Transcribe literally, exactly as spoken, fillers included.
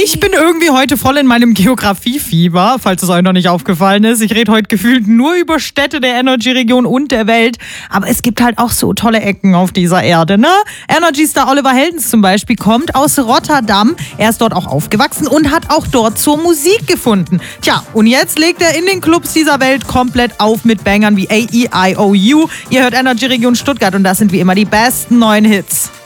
Ich bin irgendwie heute voll in meinem Geografiefieber, falls es euch noch nicht aufgefallen ist. Ich rede heute gefühlt nur über Städte der Energy-Region und der Welt. Aber es gibt halt auch so tolle Ecken auf dieser Erde, ne? Energy-Star Oliver Heldens zum Beispiel kommt aus Rotterdam. Er ist dort auch aufgewachsen und hat auch dort zur Musik gefunden. Tja, und jetzt legt er in den Clubs dieser Welt komplett auf mit Bangern wie A E I O U. Ihr hört Energy-Region Stuttgart und das sind wie immer die besten neuen Hits.